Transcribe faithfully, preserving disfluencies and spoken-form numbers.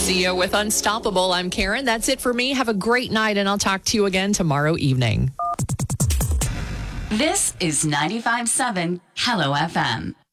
See you with Unstoppable. I'm Karen. That's it for me. Have a great night, and I'll talk to you again tomorrow evening. This is ninety-five point seven Hello F M.